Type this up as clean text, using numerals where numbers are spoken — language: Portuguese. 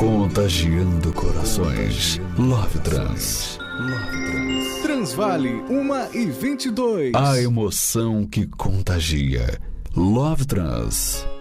Contagiando corações. Love Trans. Transvale 1h22. A emoção que contagia. Love Trans.